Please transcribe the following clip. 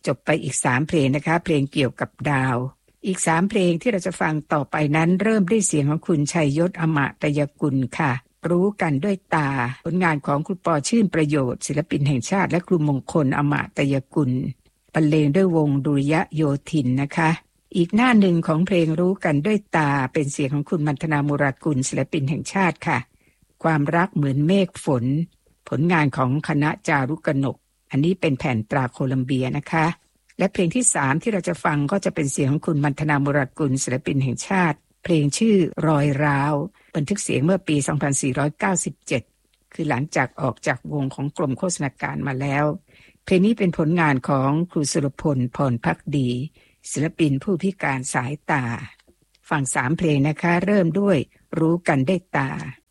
จบไปอีก3เพลงนะคะเพลงเกี่ยวกับดาวอีก3เพลงที่เราจะฟังต่อไปนั้นเริ่มด้วยเสียงของคุณชัยยศอมตยกุลค่ะรู้กันด้วยตาผลงานของครูปอชื่นประโยชน์ศิลปินแห่งชาติและครูมงคลอมตยกุลบรรเลงด้วยวงดุริยโยธินนะคะอีกหน้าหนึ่งของเพลงรู้กันด้วยตาเป็นเสียงของคุณมัณฑนามูรากุลศิลปินแห่งชาติค่ะความรักเหมือนเมฆฝนผลงานของคณะจารุกนกอันนี้เป็นแผ่นตราโคลัมเบียนะคะและเพลงที่3ที่เราจะฟังก็จะเป็นเสียงของคุณมัณฑนามูรากุลศิลปินแห่งชาติเพลงชื่อรอยร้าวบันทึกเสียงเมื่อปี 2497 คือหลังจากออกจากวงของกรมโฆษณาการมาแล้วเพลงนี้เป็นผลงานของครูสุรพลพรภักดีศิลปินผู้พิการสายตาฟัง3เพลงนะคะเริ่มด้วยรู้กันด้วยตา